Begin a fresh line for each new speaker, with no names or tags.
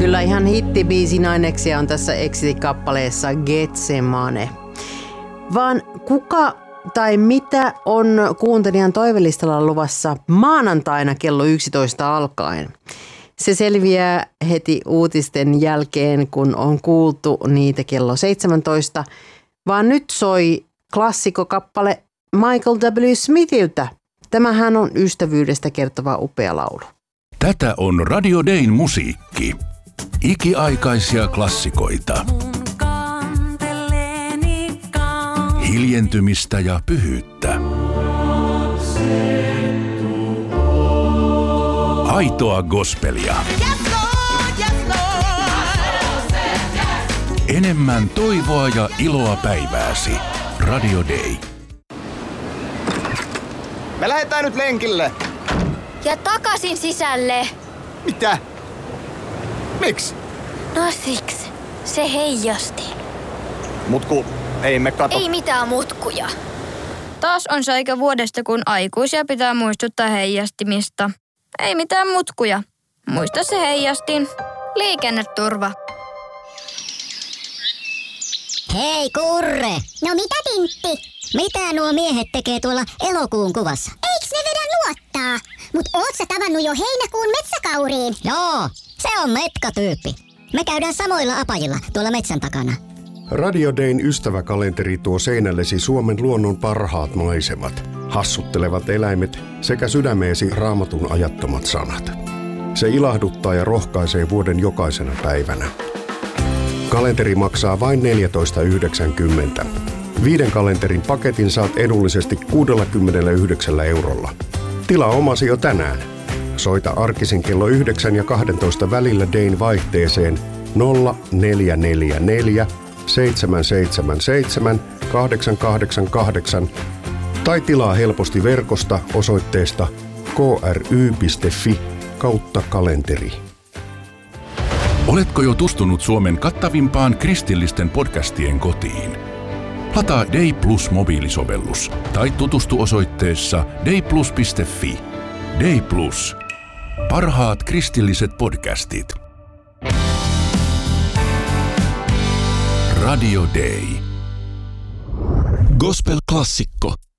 Kyllä ihan hittibiisin aineksia on tässä Exit-kappaleessa Getsemane. Vaan kuka tai mitä on kuuntelijan toivelistalla luvassa maanantaina kello 11 alkaen? Se selviää heti uutisten jälkeen, kun on kuultu niitä kello 17. Vaan nyt soi klassikokappale Michael W. Smithiltä. Tämähän on ystävyydestä kertova upea laulu.
Tätä on Radio Dayn musiikki. Ikiaikaisia klassikoita. Hiljentymistä ja pyhyyttä. Aitoa gospelia. Enemmän toivoa ja iloa päivääsi. Radio Day.
Me lähdetään nyt lenkille.
Ja takaisin sisälle.
Mitä? Miksi?
No siksi. Se heijasti.
Mutku, ei me kato.
Ei mitään mutkuja. Taas on se aika vuodesta, kun aikuisia pitää muistuttaa heijastimista. Ei mitään mutkuja. Muista se heijastin. Liikenneturva.
Hei Kurre! No mitä Tintti? Mitä nuo miehet tekee tuolla elokuun kuvassa?
Eiks ne vedä luottaa? Mut oot sä tavannut jo heinäkuun metsäkauriin?
Joo, se on metkatyyppi. Me käydään samoilla apajilla tuolla metsän takana.
Radio Dayn ystäväkalenteri tuo seinällesi Suomen luonnon parhaat maisemat, hassuttelevat eläimet sekä sydämeesi Raamatun ajattomat sanat. Se ilahduttaa ja rohkaisee vuoden jokaisena päivänä. Kalenteri maksaa vain 14,90. 5 kalenterin paketin saat edullisesti 69 eurolla. Tilaa omasi jo tänään. Soita arkisin kello 9 ja 12 välillä Dayn vaihteeseen 0444 777 888 tai tilaa helposti verkosta osoitteesta kry.fi/kalenteri.
Oletko jo tutustunut Suomen kattavimpaan kristillisten podcastien kotiin? Lataa Day Plus mobiilisovellus tai tutustu osoitteessa dayplus.fi. Day Plus. Parhaat kristilliset podcastit. Radio Day.
Gospel-klassikko.